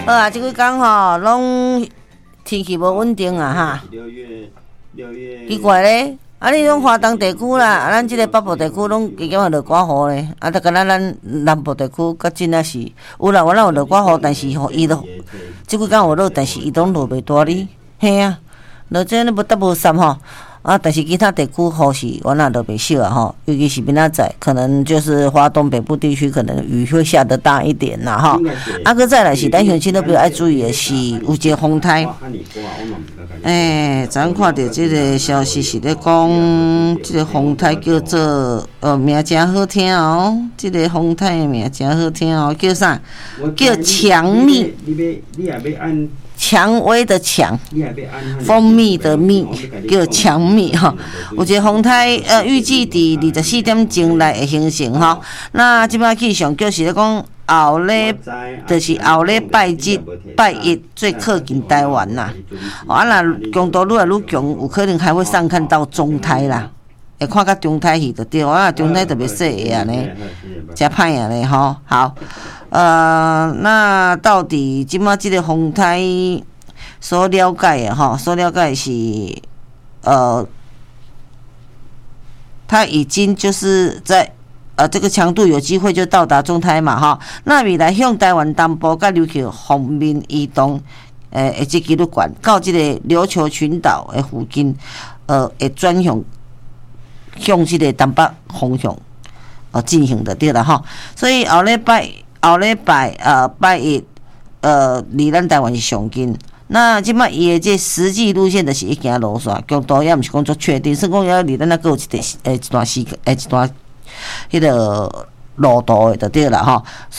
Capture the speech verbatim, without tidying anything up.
好啊，即几工吼，拢天气无稳定啊哈。 六月六月。 奇怪咧，啊你拢华东地区啦，啊咱即个北部地区拢加减有落寡雨咧，啊，得敢若咱南部地区较真正是有啦，我咱有落寡雨，但是吼伊都即几工有落，但是伊拢落袂大哩，嘿啊，落这无得无散吼。啊，但是其他地区雨是原来都袂少啊吼，尤其是明仔载，可能就是华东北部地区可能雨会下得大一点啦吼。啊，搁再来是咱乡亲都比较爱注意的是有一个风台。诶、欸，昨看到即个消息是咧讲，即个风台叫做呃名真好听哦，即、这个风台的名真好听哦，叫啥？叫强蜜。蔷薇的蔷，蜂蜜的蜜，叫强蜜哈。有一个风台，呃，预计伫二十四点钟内会形成哈。那即摆气象就是咧讲后礼，就是后礼拜日、拜一最靠近台湾啦。啊，若强度愈来愈强，有可能还会上看到中台啦。会看到中台去就对，啊，中台特别细个安尼，真歹啊咧吼。好，呃，那到底即马即个风台所了解的吼，所了解是呃，它已经就是在呃这个强度有机会就到达中台嘛哈。那未来向台湾东部甲琉球方面移动，诶、呃，会即纪律管到即个琉球群岛的附近，呃，会转向。向即个东北方向呃进行的对啦吼，所以后礼拜后礼拜呃拜一呃离咱台湾是上近。那即摆伊的这实际路线就是一行路线，强度也毋是讲足确定，算讲要离咱那个有一段诶一段时诶一段迄个路途的就对啦吼。